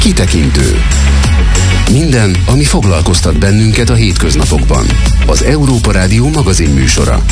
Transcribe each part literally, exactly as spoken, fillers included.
Kitekintő. Minden, ami foglalkoztat bennünket a hétköznapokban. Az Európa Rádió magazin műsora.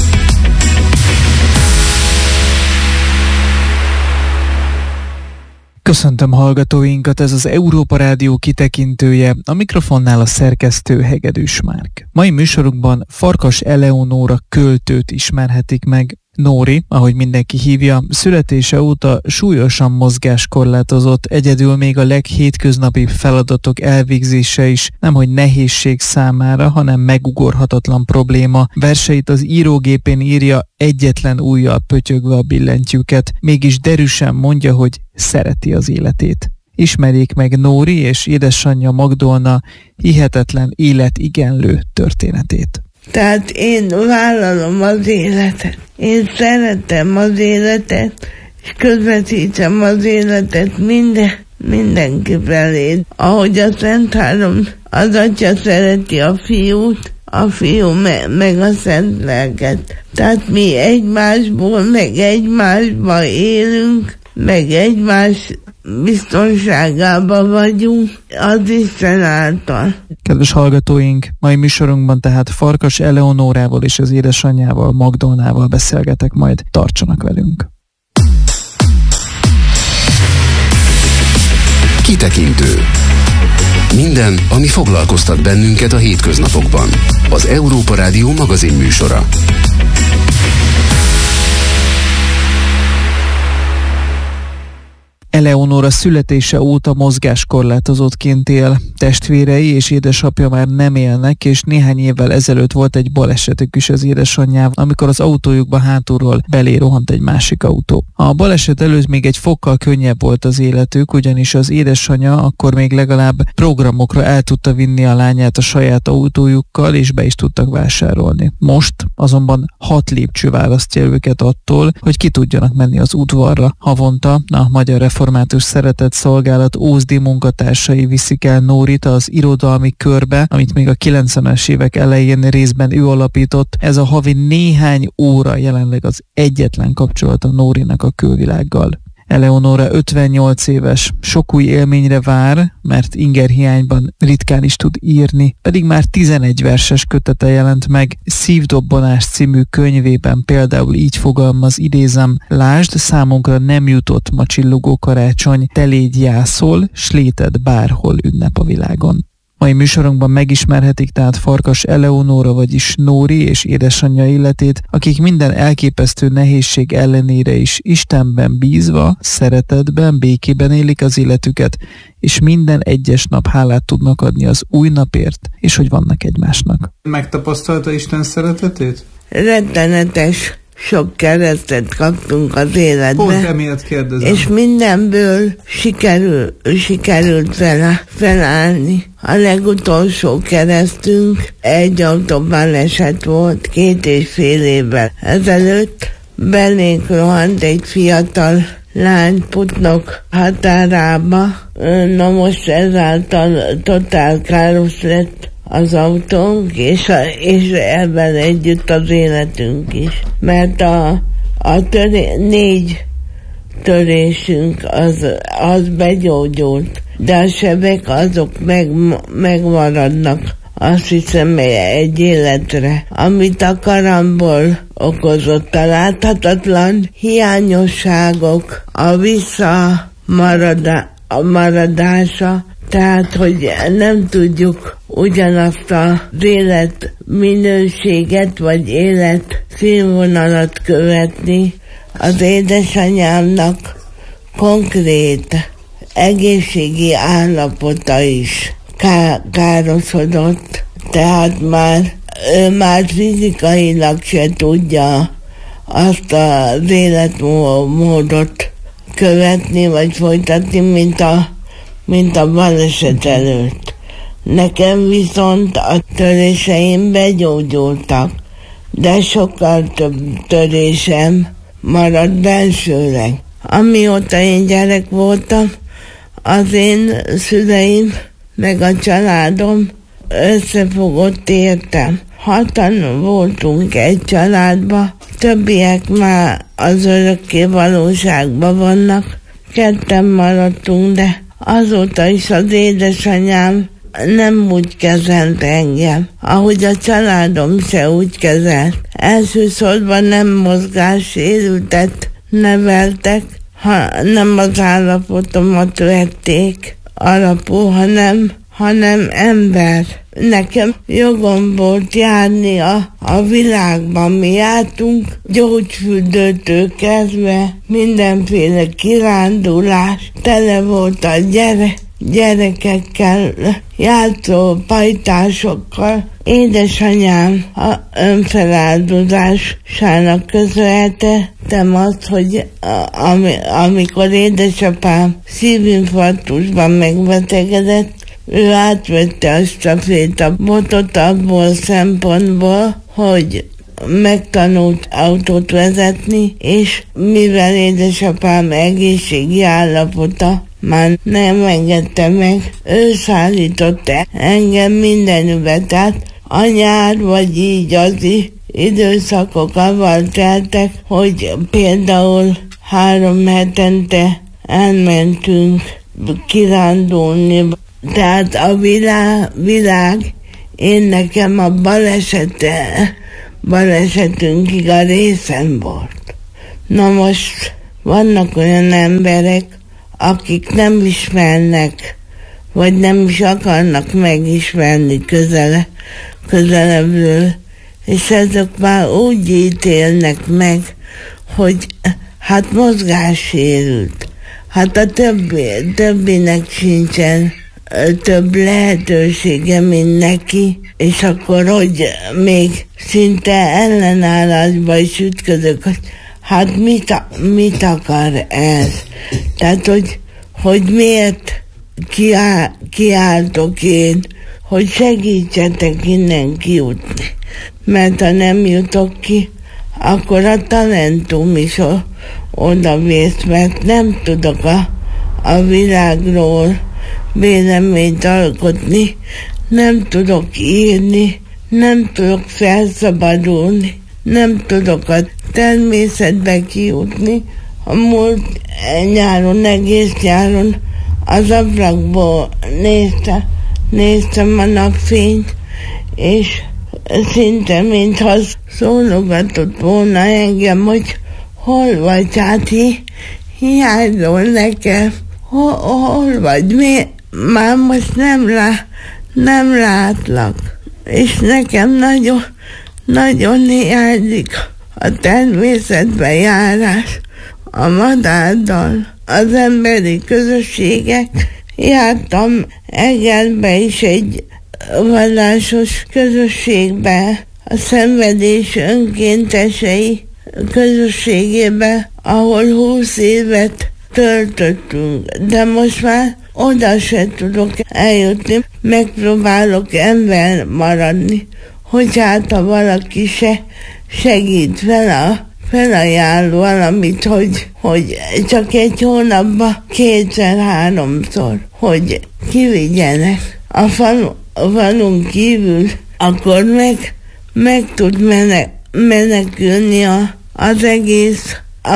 Köszöntöm hallgatóinkat, ez az Európa Rádió kitekintője, a mikrofonnál a szerkesztő Hegedűs Márk. Mai műsorunkban Farkas Eleonóra költőt ismerhetik meg. Nóri, ahogy mindenki hívja, születése óta súlyosan mozgáskorlátozott, egyedül még a leghétköznapibb feladatok elvégzése is nemhogy nehézség számára, hanem megugorhatatlan probléma. Verseit az írógépén írja, egyetlen ujjal pötyögve a billentyűket, mégis derűsen mondja, hogy szereti az életét. Ismerjék meg Nóri és édesanyja Magdolna hihetetlen életigenlő történetét. Tehát én vállalom az életet. Én szeretem az életet, és közvetítem az életet minden, mindenki felé. Ahogy a Szent Három, az Atya szereti a Fiút, a Fiú me- meg a Szent Lelket. Tehát mi egymásból, meg egymásba élünk, meg egymás biztonságában vagyunk az Isten által. Kedves hallgatóink, mai műsorunkban tehát Farkas Eleonórával és az édesanyjával, Magdolnával beszélgetek majd. Tartsanak velünk! Kitekintő. Minden, ami foglalkoztat bennünket a hétköznapokban. Az Európa Rádió magazin műsora. Eleonóra születése óta mozgáskorlátozottként él. Testvérei és édesapja már nem élnek, és néhány évvel ezelőtt volt egy balesetük is az édesanyjával, amikor az autójukba hátulról belé rohant egy másik autó. A baleset előtt még egy fokkal könnyebb volt az életük, ugyanis az édesanyja akkor még legalább programokra el tudta vinni a lányát a saját autójukkal, és be is tudtak vásárolni. Most azonban hat lépcső választja őket attól, hogy ki tudjanak menni az udvarra. Havonta a Magyar Református Szeretett Szolgálat ózdi munkatársai viszik el Nórit az irodalmi körbe, amit még a kilencvenes évek elején részben ő alapított. Ez a havi néhány óra jelenleg az egyetlen kapcsolat a Nórinak a külvilággal. Eleonóra ötvennyolc éves, sok új élményre vár, mert ingerhiányban ritkán is tud írni, pedig már tizenegy verses kötete jelent meg. Szívdobbanás című könyvében például így fogalmaz, idézem: lásd, számunkra nem jutott ma csillogó karácsony, te légy jászol, s léted bárhol ünnep a világon. Mai műsorunkban megismerhetik tehát Farkas Eleonóra, vagyis Nóri és édesanyja életét, akik minden elképesztő nehézség ellenére is Istenben bízva, szeretetben, békében élik az életüket, és minden egyes nap hálát tudnak adni az új napért, és hogy vannak egymásnak. Megtapasztalta Isten szeretetét? Rettenetes. Sok keresztet kaptunk az életbe. Pont emiatt kérdezem. És mindenből sikerül, sikerült fel, felállni. A legutolsó keresztünk egy autóbaleset volt két és fél évvel ezelőtt. Belénk rohant egy fiatal lány Putnok határába. Na most ezáltal totál káros lett az autónk, és, a, és ebben együtt az életünk is. Mert a, a töré, négy törésünk az, az begyógyult, de a sebek azok meg, megmaradnak, azt hiszem egy életre. Amit a karamból okozott, a láthatatlan hiányosságok, a visszamaradása, tehát, hogy nem tudjuk ugyanazt az életminőséget vagy életszínvonalat követni. Az édesanyámnak konkrét egészségi állapota is ká- károsodott, tehát már, ő már fizikailag se tudja azt az életmódot követni vagy folytatni, mint a mint a baleset előtt. Nekem viszont a töréseim begyógyultak, de sokkal több törésem maradt bensőleg. Amióta én gyerek voltam, az én szüleim meg a családom összefogott értem. Hatan voltunk egy családba, többiek már az örökké valóságban vannak, ketten maradtunk, de azóta is az édesanyám nem úgy kezelt engem, ahogy a családom se úgy kezelt. Elsősorban nem mozgássérültet neveltek, ha nem az állapotomat vették alapul, hanem, hanem ember. Nekem jogom volt járni a, a világban. Mi jártunk gyógyfürdőtől kezdve, mindenféle kirándulás, tele volt a gyere, gyerekekkel, játszó pajtásokkal. Édesanyám a önfeláldozásának köszönhetem azt, hogy ami, amikor édesapám szívinfarktusban megbetegedett, ő átvette a stafétabotot abból szempontból, hogy megtanult autót vezetni, és mivel édesapám egészségi állapota már nem engedte meg, ő szállította engem mindenübe, tehát a nyár vagy így az időszakok avval teltek, hogy például három hetente elmentünk kirándulni. Tehát a világ, világ én nekem a balesete, balesetünkig a részem volt. Na most vannak olyan emberek, akik nem ismernek, vagy nem is akarnak megismerni közele, közelebbről, és ezek már úgy ítélnek meg, hogy hát mozgássérült. Hát a többi, többinek sincsen több lehetősége, mint neki, és akkor, hogy még szinte ellenállásba is ütközök, hogy hát mit, mit akar ez? Tehát, hogy, hogy miért kiáll, kiálltok én, hogy segítsetek innen kijutni. Mert ha nem jutok ki, akkor a talentum is oda vész, mert nem tudok a, a világról véleményt alkotni, nem tudok írni, nem tudok felszabadulni, nem tudok a természetbe kijutni. A múlt nyáron, egész nyáron az ablakból nézte, néztem a napfényt, és szinte mintha szólogatott volna engem, hogy hol vagy, hát hi, hiányzol nekem, hol, hol vagy, mi? Már most nem, lá, nem látlak, és nekem nagyon, nagyon hiányzik a természetbe járás, a madárdal, az emberi közösségek. Jártam Egerbe is egy vallásos közösségbe, a Szenvedés önkéntesei közösségébe, ahol húsz évet töltöttünk, de most már oda se tudok eljutni, megpróbálok ember maradni, hogy hát ha valaki se segít fel a felajánl valamit, hogy, hogy csak egy hónapban kétszer-háromszor, hogy kivigyenek a falu, a falun kívül, akkor meg, meg tud mene, menekülni a, az egész,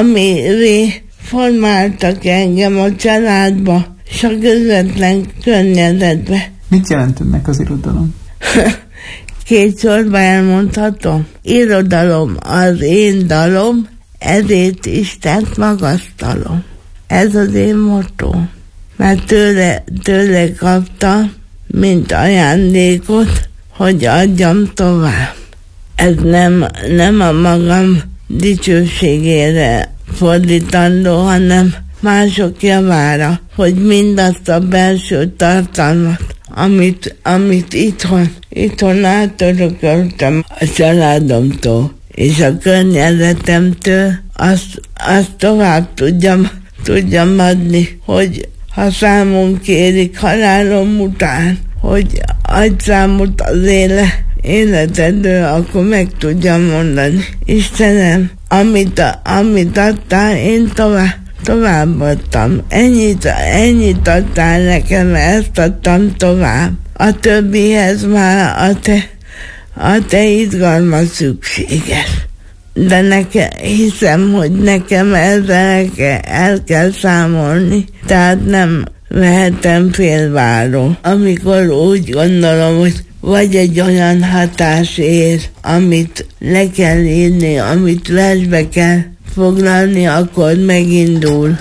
amire formáltak engem a családba, és a közvetlen környezetbe. Mit jelent önnek az irodalom? Két sorban elmondhatom. Irodalom az én dalom, ezért Istent magasztalom. Ez az én motto. Mert tőle, tőle kaptam, mint ajándékot, hogy adjam tovább. Ez nem, nem a magam dicsőségére fordítandó, hanem mások javára, hogy mindazt a belső tartalmat, amit, amit itthon, itthon átörököltem a családomtól és a környezetemtől, azt, azt tovább tudjam, tudjam adni, hogy ha számon kérik halálom után, hogy adj számot az éle, életedről, akkor meg tudjam mondani. Istenem, amit, amit adtál, én tovább, továbbadtam. Ennyit, ennyit adtál nekem, ezt adtam tovább. A többihez már a te, a te izgalma szükséges. De nekem, hiszem, hogy nekem ezzel el kell, el kell számolni. Tehát nem vehetem félváról. Amikor úgy gondolom, hogy vagy egy olyan hatás ér, amit le kell írni, amit versbe kell foglalni, akkor megindul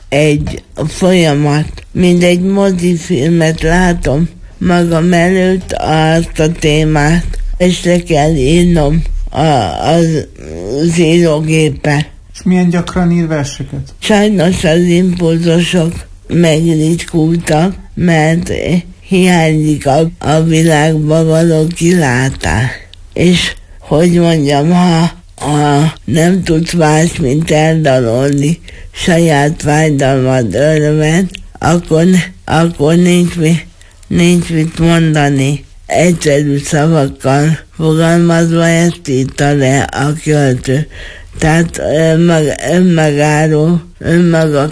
egy folyamat. Mint egy mozifilmet látom magam előtt azt a témát, és le kell írnom a, az, az írógépet. És milyen gyakran ír verseket? Sajnos az impulzusok megritkultak, mert hiányzik a, a világba való kilátás. És hogy mondjam, ha, ha nem tudsz más, mint eldalolni saját fájdalmat, örömet, akkor, akkor nincs, mi, nincs mit mondani. Egyszerű szavakkal fogalmazva ezt írta le a költő. Tehát önmag, önmagáról, önmaga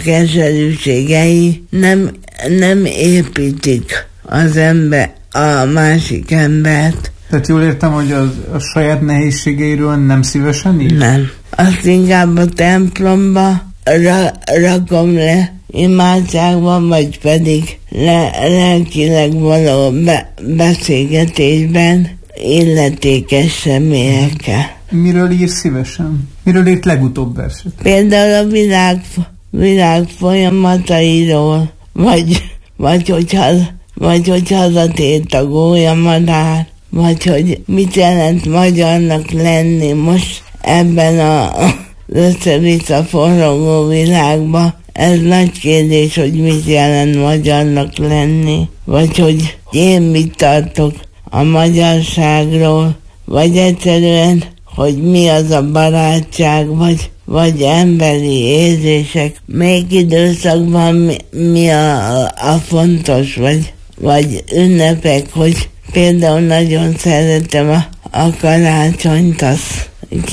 keserűségei nem, nem építik az ember, a másik embert. Tehát jól értem, hogy az, a saját nehézségeiről nem szívesen ír? Nem. Azt inkább a templomba ra, rakom le, imádságban, vagy pedig le, lelkileg való be, beszélgetésben illetékes személyekkel. Miről ír szívesen? Miről írt legutóbb verset? Például a világ, világ folyamatairól, vagy, vagy hogy vagy hogy hazatért a gólyamadár, vagy hogy mit jelent magyarnak lenni most ebben a össze-vissza forrongó világban. Ez nagy kérdés, hogy mit jelent magyarnak lenni, vagy hogy én mit tartok a magyarságról, vagy egyszerűen, hogy mi az a barátság, vagy, vagy emberi érzések. Melyik időszakban mi, mi a, a fontos, vagy, vagy ünnepek, hogy például nagyon szeretem a, a karácsonyt, azt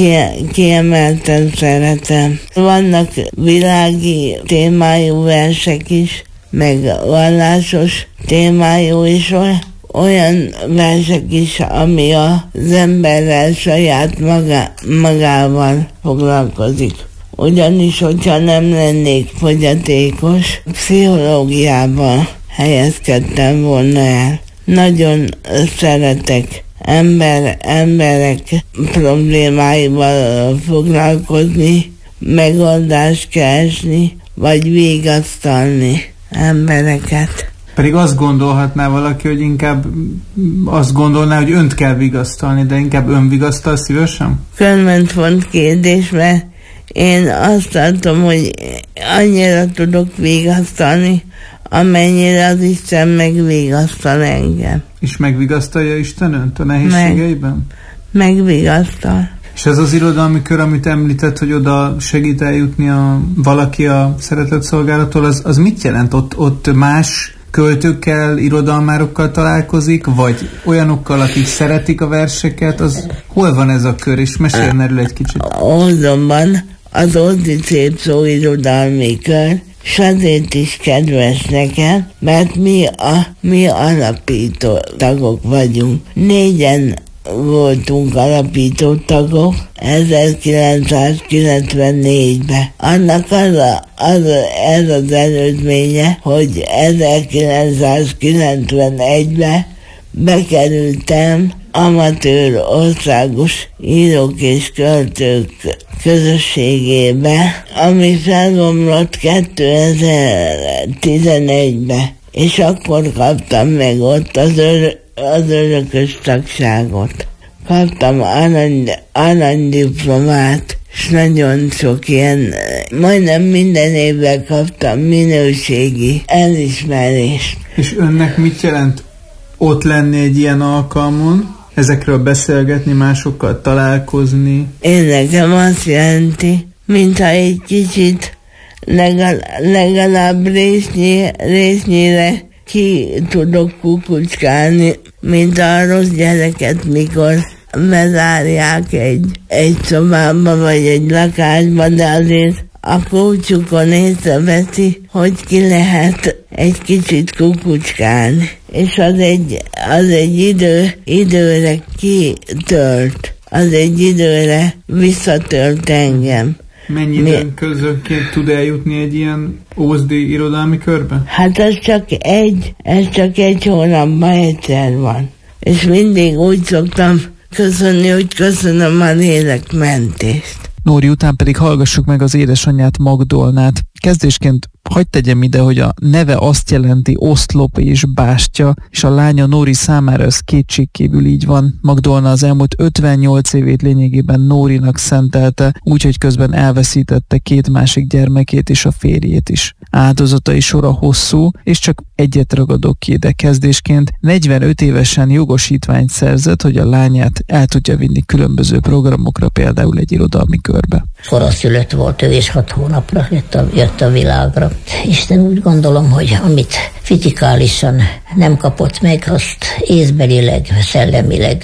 kiemelten szeretem. Vannak világi témájú versek is, meg vallásos témájú is, olyan versek is, ami az emberrel saját maga, magával foglalkozik. Ugyanis, hogyha nem lennék fogyatékos, pszichológiában helyezkedtem volna el. Nagyon szeretek ember, emberek problémáival foglalkozni, megoldást keresni, vagy vigasztalni embereket. Pedig azt gondolhatná valaki, hogy inkább azt gondolná, hogy önt kell vigasztalni, de inkább ön vigasztal szívesen? Fölment font kérdés, mert én azt tartom, hogy annyira tudok vigasztalni, amennyire az Isten megvigasztal engem. És megvigasztalja Isten önt a nehézségeiben? Meg, megvigasztal. És ez az irodalmi kör, amit említett, hogy oda segít eljutni a, valaki a szeretett szolgálattól, az, az mit jelent? Ott, ott más költőkkel, irodalmárokkal találkozik, vagy olyanokkal, akik szeretik a verseket? Az, hol van ez a kör, és meséljen erről egy kicsit. Azonban az Ózdi Szép Szó irodalmi kör, és azért is kedves nekem, mert mi, a, mi alapító tagok vagyunk. Négyen voltunk alapító tagok ezerkilencszázkilencvennégyben. Annak az, a, az ez az előzménye, hogy ezerkilencszázkilencvenegyben bekerültem amatőr országos írók és költők közösségébe, ami felbomlott kétezer-tizenegyben, és akkor kaptam meg ott az, ör- az örökös tagságot. Kaptam arany, aranydiplomát, és nagyon sok ilyen, majdnem minden évben kaptam minőségi elismerést. És önnek mit jelent ott lenni egy ilyen alkalmon, ezekről beszélgetni, másokkal találkozni? Én nekem azt jelenti, mintha egy kicsit legal, legalább résznyi, résznyire ki tudok kukucskálni, mint a rossz gyereket, mikor bezárják egy, egy szobába vagy egy lakásba, de azért a kulcsukon észreveszi, hogy ki lehet egy kicsit kukucskálni. És az egy, az egy idő, időre kitölt, az egy időre visszatölt engem. Mennyi időn közönként tud eljutni egy ilyen ózdi irodalmi körbe? Hát ez csak egy, ez csak egy hónapban egyszer van. És mindig úgy szoktam köszönni, hogy köszönöm a lélekmentést. Nóri után pedig hallgassuk meg az édesanyját, Magdolnát. Kezdésként hagyd tegyem ide, hogy a neve azt jelenti oszlop és bástya, és a lánya Nóri számára ez kétségkívül így van. Magdolna az elmúlt ötvennyolc évét lényegében Nórinak szentelte, úgyhogy közben elveszítette két másik gyermekét és a férjét is. Áldozatai sora hosszú, és csak egyet ragadok ki ide kezdésként. negyvenöt évesen jogosítványt szerzett, hogy a lányát el tudja vinni különböző programokra, például egy irodalmi körbe. Koraszülött volt ő, és hat hónapra jött a, jött a világra. Isten úgy gondolom, hogy amit fizikálisan nem kapott meg, azt észbelileg, szellemileg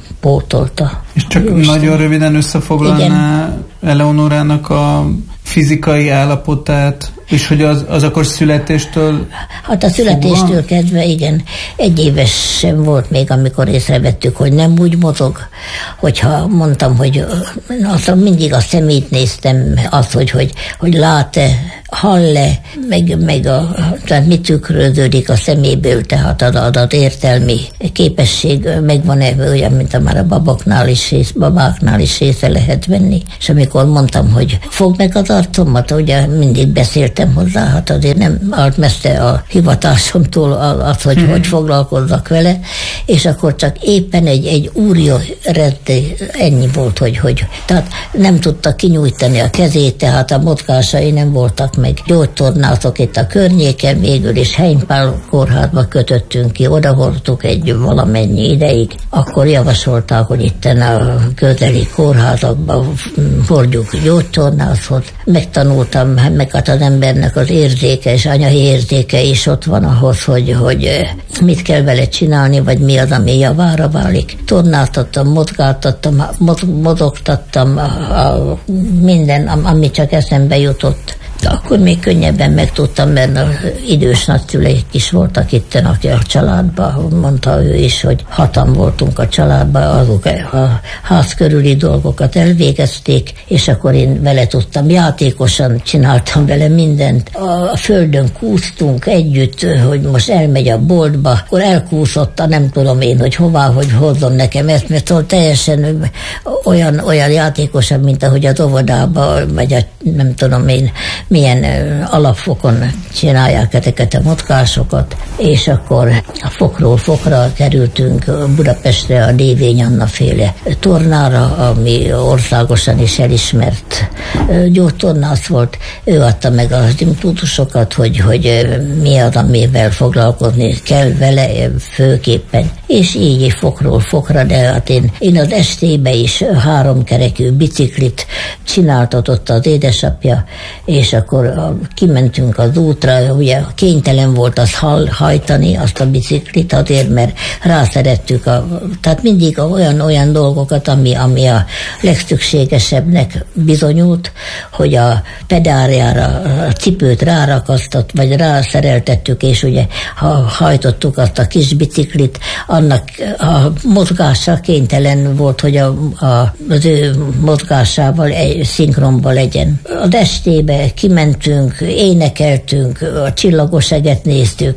pótolta. És csak Jó nagyon Isten. Röviden összefoglalná Igen. Eleonorának a fizikai állapotát, és hogy az, az akkor születéstől... Hát a születéstől fogva? Kezdve, igen. Egy éves sem volt még, amikor észrevettük, hogy nem úgy mozog, hogyha mondtam, hogy azt mindig a szemét néztem, azt, hogy, hogy, hogy lát-e, hall-e, meg, meg a, tehát mit tükröződik a szeméből, tehát az adat értelmi képesség megvan-e, olyan, mint a már a babaknál is, babáknál is észre lehet venni. És amikor mondtam, hogy fog meg az arcomat, ugye mindig beszéltem hozzá, hát azért nem állt messze a hivatásomtól az, hogy hmm. hogy foglalkozzak vele, és akkor csak éppen egy, egy úrja reddi, ennyi volt, hogy, hogy tehát nem tudta kinyújtani a kezét, tehát a mozgásai nem voltak meg. Gyógytornászok itt a környéken, végül is Heimpál kórházba kötöttünk ki, odahordtuk egy valamennyi ideig, akkor javasolták, hogy itten a közeli kórházakba hordjuk gyógytornászot. Megtanultam, meg hát az embernek az érzéke és anyai érzéke is ott van ahhoz, hogy, hogy mit kell vele csinálni, vagy mi az, ami javára válik. Tornáztattam, mozgáltattam, mozogtattam, a, a, minden, ami csak eszembe jutott. De akkor még könnyebben megtudtam, mert az idős nagyszüleik is voltak itten, aki a családban, mondta ő is, hogy hatan voltunk a családban, azok a ház körüli dolgokat elvégezték, és akkor én vele tudtam, játékosan csináltam vele mindent. A földön kúsztunk együtt, hogy most elmegy a boltba, akkor elkúszott, nem tudom én, hogy hová, hogy hozzon nekem ezt, mert szóval teljesen olyan, olyan játékosan, mint ahogy az óvodában, vagy a, nem tudom én, milyen alapfokon csinálják ezeket a mozgásokat, és akkor a fokról fokra kerültünk Budapestre a Dévény Anna féle tornára, ami országosan is elismert gyógytornász volt. Ő adta meg az impulzusokat, hogy, hogy mi az, amivel foglalkozni kell vele főképpen. És így fokról fokra, de hát én, én az estébe is háromkerekű biciklit csináltatott az édesapja, és akkor kimentünk az útra, ugye kénytelen volt az hajtani, azt a biciklit azért, mert rászerettük, a, tehát mindig olyan, olyan dolgokat, ami, ami a legszükségesebbnek bizonyult, hogy a pedáljára a cipőt rárakasztott, vagy rászereltettük, és ugye ha hajtottuk azt a kis biciklit, annak a mozgása kénytelen volt, hogy a, a, az ő mozgásával egy szinkronba legyen. Az estébe kimentünk, énekeltünk, a csillagos eget néztük,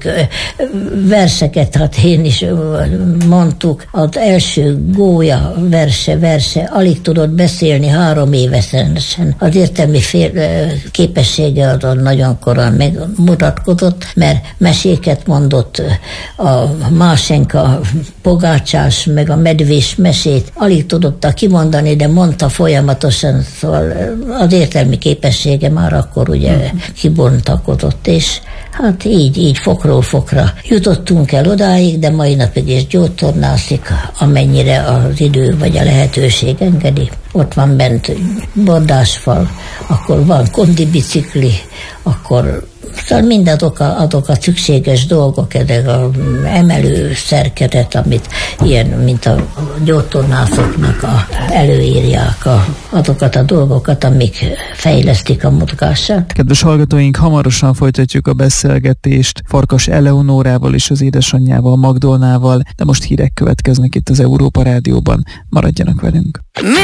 verseket, hát én is mondtuk, az első gólya verse, verse, alig tudott beszélni három évesen. Az értelmi fél, képessége azon nagyon korán megmutatkozott, mert meséket mondott, a Másenka pogácsás, meg a medvés mesét, alig tudott kimondani, de mondta folyamatosan, szóval az értelmi képessége már akkor ugye kibontakozott, és hát így, így fokról fokra jutottunk el odáig, de mai napig is gyógytornászik, amennyire az idő vagy a lehetőség engedi. Ott van bent bordásfal, akkor van kondibicikli, akkor szóval mindazok a, azok a szükséges dolgok, ezek az emelő szerkezet, amit ilyen, mint a gyógytornászoknak a, előírják a, azokat a dolgokat, amik fejlesztik a mozgását. Kedves hallgatóink, hamarosan folytatjuk a beszélgetést Farkas Eleonórával és az édesanyjával, Magdolnával, de most hírek következnek itt az Európa Rádióban. Maradjanak velünk! Mi?